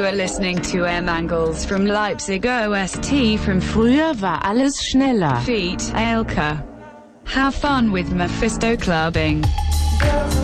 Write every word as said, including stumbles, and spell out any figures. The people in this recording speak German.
are listening to M. Angles from Leipzig O S T from Früher war alles schneller. Feet, Elka. Have fun with Mephisto clubbing.